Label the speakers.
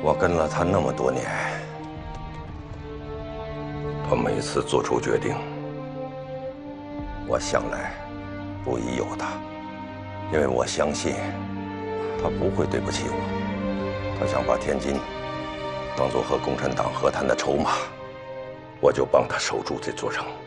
Speaker 1: 我跟了他那么多年，他每次做出决定，我向来不疑有他，因为我相信他不会对不起我。他想把天津当作和共产党和谈的筹码，我就帮他守住这座城。